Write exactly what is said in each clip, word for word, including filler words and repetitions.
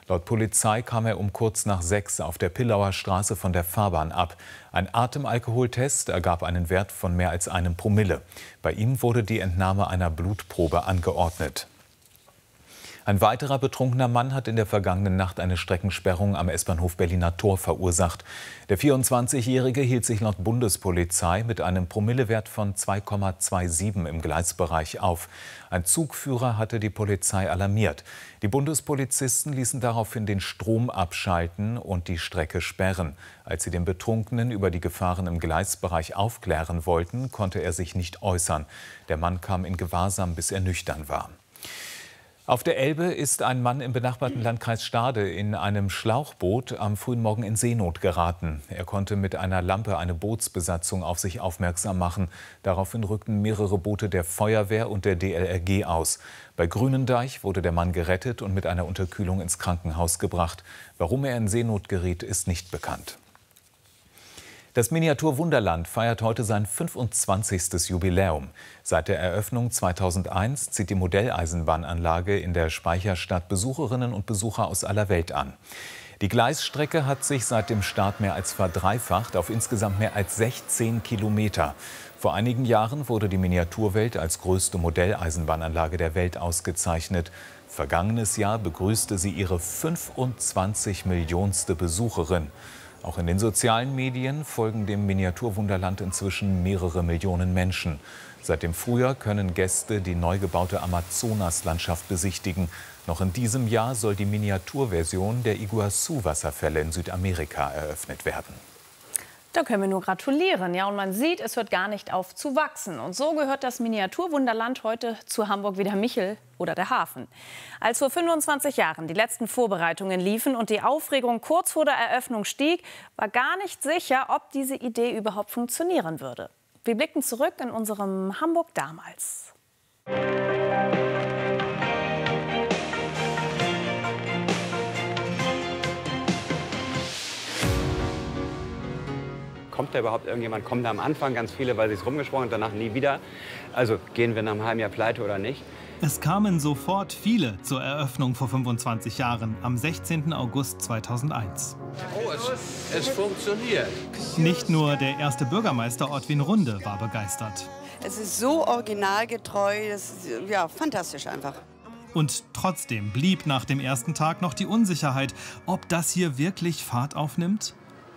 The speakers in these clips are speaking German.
Laut Polizei kam er um kurz nach sechs auf der Pillauer Straße von der Fahrbahn ab. Ein Atemalkoholtest ergab einen Wert von mehr als einem Promille. Bei ihm wurde die Entnahme einer Blutprobe angeordnet. Ein weiterer betrunkener Mann hat in der vergangenen Nacht eine Streckensperrung am S-Bahnhof Berliner Tor verursacht. Der vierundzwanzigjährige hielt sich laut Bundespolizei mit einem Promillewert von zwei Komma siebenundzwanzig im Gleisbereich auf. Ein Zugführer hatte die Polizei alarmiert. Die Bundespolizisten ließen daraufhin den Strom abschalten und die Strecke sperren. Als sie den Betrunkenen über die Gefahren im Gleisbereich aufklären wollten, konnte er sich nicht äußern. Der Mann kam in Gewahrsam, bis er nüchtern war. Auf der Elbe ist ein Mann im benachbarten Landkreis Stade in einem Schlauchboot am frühen Morgen in Seenot geraten. Er konnte mit einer Lampe eine Bootsbesatzung auf sich aufmerksam machen. Daraufhin rückten mehrere Boote der Feuerwehr und der D L R G aus. Bei Grünendeich wurde der Mann gerettet und mit einer Unterkühlung ins Krankenhaus gebracht. Warum er in Seenot geriet, ist nicht bekannt. Das Miniatur-Wunderland feiert heute sein fünfundzwanzigstes Jubiläum. Seit der Eröffnung zweitausendeins zieht die Modelleisenbahnanlage in der Speicherstadt Besucherinnen und Besucher aus aller Welt an. Die Gleisstrecke hat sich seit dem Start mehr als verdreifacht auf insgesamt mehr als sechzehn Kilometer. Vor einigen Jahren wurde die Miniaturwelt als größte Modelleisenbahnanlage der Welt ausgezeichnet. Vergangenes Jahr begrüßte sie ihre fünfundzwanzig Millionste Besucherin. Auch in den sozialen Medien folgen dem Miniaturwunderland inzwischen mehrere Millionen Menschen. Seit dem Frühjahr können Gäste die neu gebaute Amazonaslandschaft besichtigen. Noch in diesem Jahr soll die Miniaturversion der Iguazu-Wasserfälle in Südamerika eröffnet werden. Da können wir nur gratulieren. Ja, und man sieht, es hört gar nicht auf zu wachsen. Und so gehört das Miniaturwunderland heute zu Hamburg wie der Michel oder der Hafen. Als vor fünfundzwanzig Jahren die letzten Vorbereitungen liefen und die Aufregung kurz vor der Eröffnung stieg, war gar nicht sicher, ob diese Idee überhaupt funktionieren würde. Wir blicken zurück in unserem Hamburg damals. Kommt da überhaupt irgendjemand? Kommt da am Anfang ganz viele, weil sie es rumgesprochen und danach nie wieder? Also gehen wir nach einem halben Jahr pleite oder nicht? Es kamen sofort viele zur Eröffnung vor fünfundzwanzig Jahren, am sechzehnten August zweitausendeins. Oh, es, es funktioniert. Nicht nur der erste Bürgermeister Ortwin-Runde war begeistert. Es ist so originalgetreu, das ist ja fantastisch einfach. Und trotzdem blieb nach dem ersten Tag noch die Unsicherheit, ob das hier wirklich Fahrt aufnimmt.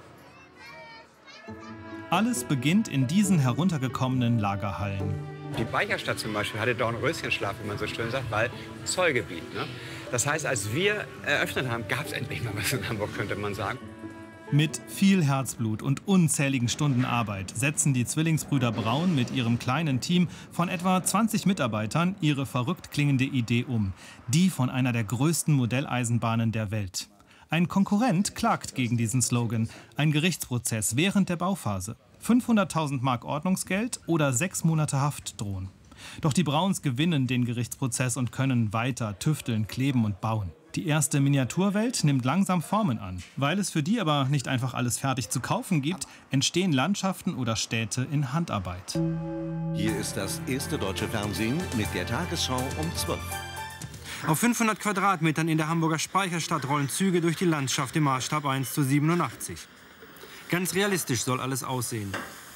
Alles beginnt in diesen heruntergekommenen Lagerhallen. Die Speicherstadt zum Beispiel hatte doch einen Röschenschlaf, wie man so schön sagt, weil Zollgebiet. Ne? Das heißt, als wir eröffnet haben, gab es endlich mal was in Hamburg, könnte man sagen. Mit viel Herzblut und unzähligen Stunden Arbeit setzen die Zwillingsbrüder Braun mit ihrem kleinen Team von etwa zwanzig Mitarbeitern ihre verrückt klingende Idee um. Die von einer der größten Modelleisenbahnen der Welt. Ein Konkurrent klagt gegen diesen Slogan. Ein Gerichtsprozess während der Bauphase. fünfhunderttausend Mark Ordnungsgeld oder sechs Monate Haft drohen. Doch die Brauns gewinnen den Gerichtsprozess und können weiter tüfteln, kleben und bauen. Die erste Miniaturwelt nimmt langsam Formen an. Weil es für die aber nicht einfach alles fertig zu kaufen gibt, entstehen Landschaften oder Städte in Handarbeit. Hier ist das erste deutsche Fernsehen mit der Tagesschau um zwölf. Auf fünfhundert Quadratmetern in der Hamburger Speicherstadt rollen Züge durch die Landschaft im Maßstab eins zu siebenundachtzig. Ganz realistisch soll alles aussehen.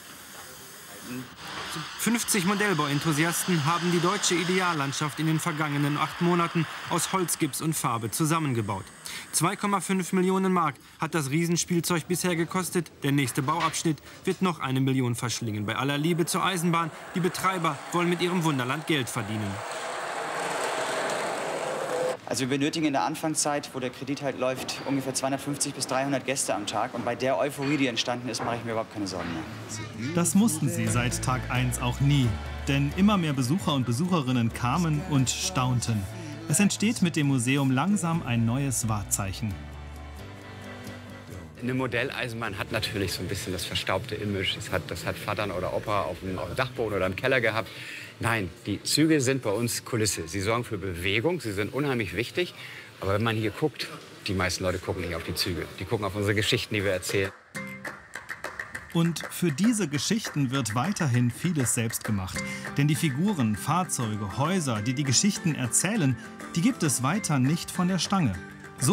fünfzig Modellbauenthusiasten haben die deutsche Ideallandschaft in den vergangenen acht Monaten aus Holzgips und Farbe zusammengebaut. zwei Komma fünf Millionen Mark hat das Riesenspielzeug bisher gekostet. Der nächste Bauabschnitt wird noch eine Million verschlingen. Bei aller Liebe zur Eisenbahn, die Betreiber wollen mit ihrem Wunderland Geld verdienen. Also wir benötigen in der Anfangszeit, wo der Kredit halt läuft, ungefähr zweihundertfünfzig bis dreihundert Gäste am Tag. Und bei der Euphorie, die entstanden ist, mache ich mir überhaupt keine Sorgen mehr. Das mussten sie seit Tag eins auch nie. Denn immer mehr Besucher und Besucherinnen kamen und staunten. Es entsteht mit dem Museum langsam ein neues Wahrzeichen. Eine Modelleisenbahn hat natürlich so ein bisschen das verstaubte Image. Das hat, das hat Vater oder Opa auf dem Dachboden oder im Keller gehabt. Nein, die Züge sind bei uns Kulisse. Sie sorgen für Bewegung, sie sind unheimlich wichtig. Aber wenn man hier guckt, die meisten Leute gucken nicht auf die Züge. Die gucken auf unsere Geschichten, die wir erzählen. Und für diese Geschichten wird weiterhin vieles selbst gemacht. Denn die Figuren, Fahrzeuge, Häuser, die die Geschichten erzählen, die gibt es weiter nicht von der Stange.